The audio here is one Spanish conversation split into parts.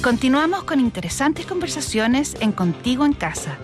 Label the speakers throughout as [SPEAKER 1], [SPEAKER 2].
[SPEAKER 1] Continuamos con interesantes conversaciones en Contigo en Casa.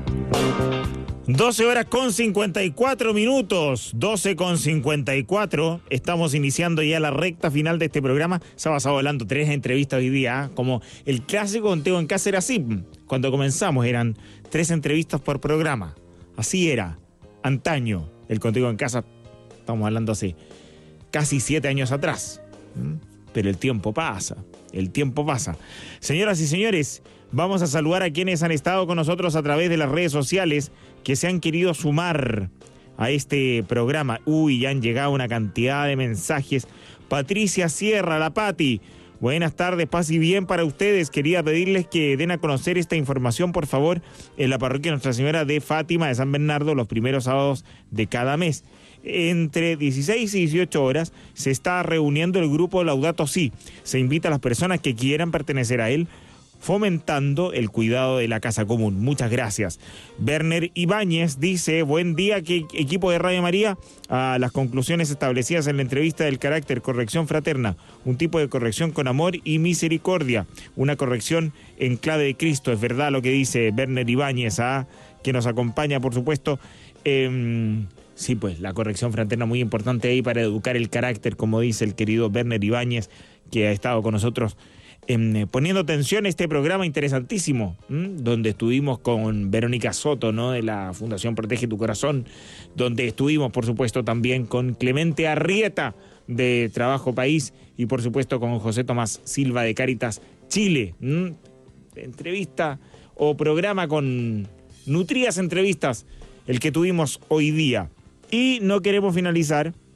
[SPEAKER 2] 12 horas con 54 minutos, 12 con 54. Estamos iniciando ya la recta final de este programa. Se ha pasado hablando 3 entrevistas hoy día, ¿eh? Como el clásico Contigo en Casa era así. Cuando comenzamos eran 3 entrevistas por programa. Así era, antaño, el Contigo en Casa. Estamos hablando hace casi 7 años atrás. Pero el tiempo pasa, el tiempo pasa. Señoras y señores, vamos a saludar a quienes han estado con nosotros a través de las redes sociales, que se han querido sumar a este programa. Ya han llegado una cantidad de mensajes. Patricia Sierra, la Pati. Buenas tardes, paz y bien para ustedes. Quería pedirles que den a conocer esta información, por favor, en la parroquia Nuestra Señora de Fátima de San Bernardo, los primeros sábados de cada mes. Entre 16 y 18 horas se está reuniendo el grupo Laudato Si. Se invita a las personas que quieran pertenecer a él, fomentando el cuidado de la casa común. Muchas gracias. Werner Ibáñez dice: buen día, equipo de Radio María. A las conclusiones establecidas en la entrevista del carácter, corrección fraterna, un tipo de corrección con amor y misericordia, una corrección en clave de Cristo. Es verdad lo que dice Werner Ibáñez, que nos acompaña, por supuesto. Sí, pues la corrección fraterna muy importante ahí para educar el carácter, como dice el querido Werner Ibáñez, que ha estado con nosotros poniendo atención a este programa interesantísimo, donde estuvimos con Verónica Soto, ¿no?, de la Fundación Protege tu Corazón, donde estuvimos, por supuesto, también con Clemente Arrieta, de Trabajo País, y por supuesto con José Tomás Silva, de Cáritas Chile. Entrevista o programa con nutridas entrevistas, el que tuvimos hoy día. Y no queremos finalizar